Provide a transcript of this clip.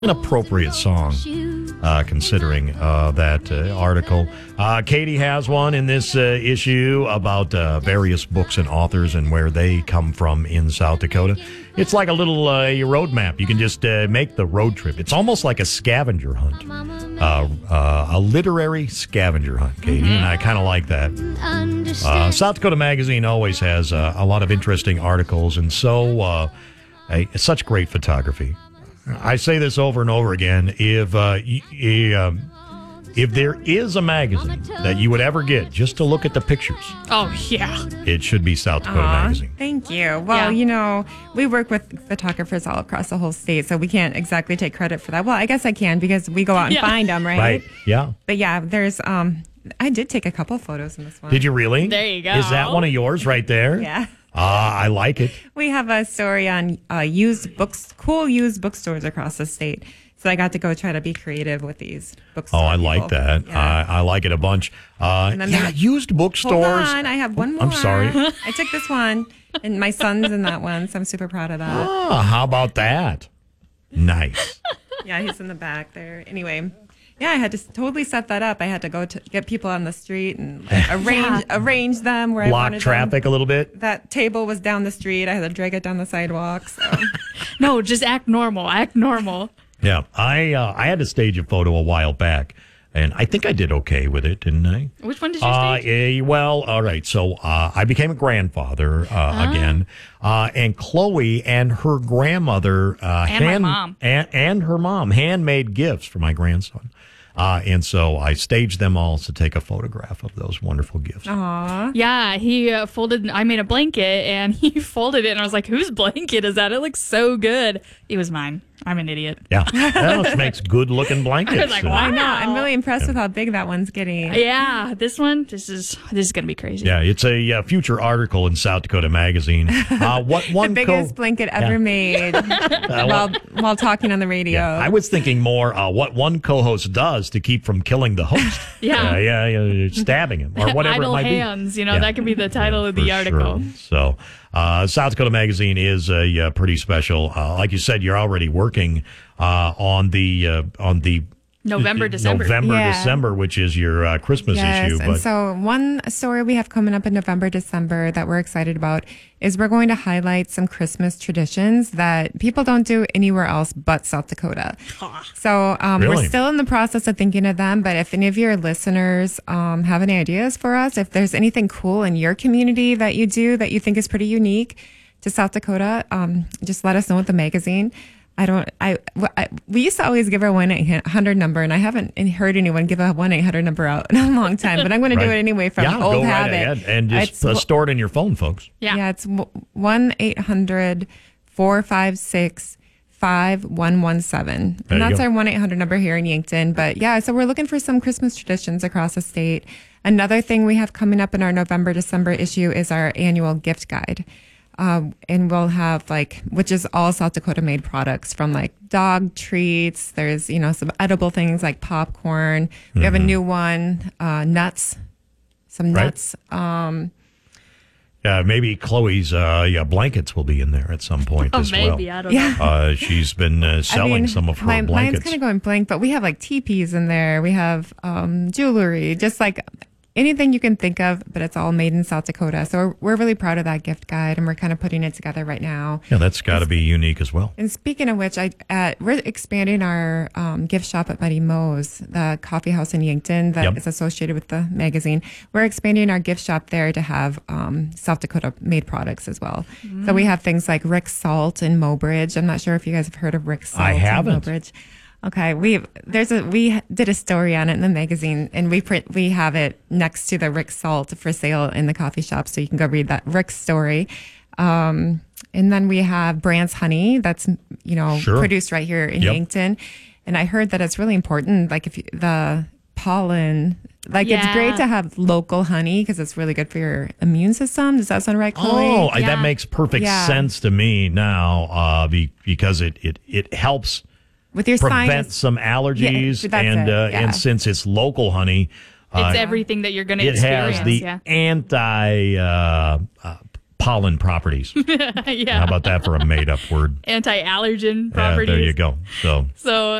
An appropriate song, considering that article. Katie has one in this issue about various books and authors and where they come from in South Dakota. It's like a little road map. You can just make the road trip. It's almost like a scavenger hunt, a literary scavenger hunt, Katie, and I kind of like that. South Dakota Magazine always has a lot of interesting articles, and so such great photography. I say this over and over again. If there is a magazine that you would ever get just to look at the pictures, oh yeah, it should be South Dakota Magazine. Thank you. Well, we work with photographers all across the whole state, so we can't exactly take credit for that. Well, I guess I can because we go out and find them, right? Right. Yeah. But yeah, there's I did take a couple photos in this one. Did you really? There you go. Is that one of yours right there? Yeah. I like it. We have a story on cool used bookstores across the state. So I got to go try to be creative with these bookstores. Oh, I like that. Yeah. I like it a bunch. Used bookstores. Hold on, I have one more. I'm sorry. I took this one, and my son's in that one, so I'm super proud of that. Oh, how about that? Nice. Yeah, he's in the back there. Anyway, yeah, I had to totally set that up. I had to go to get people on the street and arrange them where I Block wanted traffic them. a little bit. That table was down the street. I had to drag it down the sidewalk. So. No, just act normal. Act normal. Yeah, I had to stage a photo a while back, and I think I did okay with it, didn't I? Which one did you stage? Well, all right. So I became a grandfather again, and Chloe and her grandmother my mom. and her mom handmade gifts for my grandson. And so I staged them all to take a photograph of those wonderful gifts. Aww. Yeah, he I made a blanket and he folded it and I was like, whose blanket is that? It looks so good. It was mine. I'm an idiot. Yeah, that makes good-looking blankets. I was like, wow. I know. I'm really impressed with how big that one's getting. Yeah, this is going to be crazy. Yeah, it's a future article in South Dakota Magazine. The biggest blanket ever made while talking on the radio. Yeah, I was thinking more what one co-host does to keep from killing the host. Yeah. Stabbing him or whatever Idle it might hands, be. That could be the title of the article. Sure. So, South Dakota Magazine is pretty special. Like you said, you're already working on the November, December. December, which is your Christmas issue. And so one story we have coming up in November, December that we're excited about is we're going to highlight some Christmas traditions that people don't do anywhere else but South Dakota. So we're still in the process of thinking of them, but if any of your listeners have any ideas for us, if there's anything cool in your community that you do that you think is pretty unique to South Dakota, just let us know with the magazine. We used to always give our 1-800 number, and I haven't heard anyone give a 1-800 number out in a long time, but I'm going to do it anyway from old habit. Right ahead and just store it in your phone, folks. Yeah, it's 1-800-456-5117. And that's our 1-800 number here in Yankton. But yeah, so we're looking for some Christmas traditions across the state. Another thing we have coming up in our November, December issue is our annual gift guide. And we'll have which is all South Dakota made products from dog treats. There's, some edible things like popcorn. We have a new one, nuts, some nuts. Maybe Chloe's blankets will be in there at some point as well. Maybe, I don't know. She's been selling some of her blankets. Mine's kind of going blank, but we have teepees in there. We have jewelry, just anything you can think of, but it's all made in South Dakota. So we're really proud of that gift guide, and we're kind of putting it together right now. Yeah, that's got to be unique as well. And speaking of which, we're expanding our gift shop at Buddy Moe's, the coffee house in Yankton that is associated with the magazine. We're expanding our gift shop there to have South Dakota made products as well. Mm. So we have things like Rick's Salt in Mobridge. I'm not sure if you guys have heard of Rick's Salt. I haven't. In Mobridge. Okay, we did a story on it in the magazine, and we have it next to the Rick's Salt for sale in the coffee shop, so you can go read that Rick's story. And then we have Brandt's Honey that's produced right here in Yankton, and I heard that it's really important. The pollen, it's great to have local honey because it's really good for your immune system. Does that sound right, Chloe? Oh, that makes perfect sense to me now, because it helps. With your prevent some allergies, and since it's local honey, it's everything that you're going to experience. It has the anti pollen properties. Yeah. How about that for a made-up word? Anti-allergen Yeah, properties. there you go. So.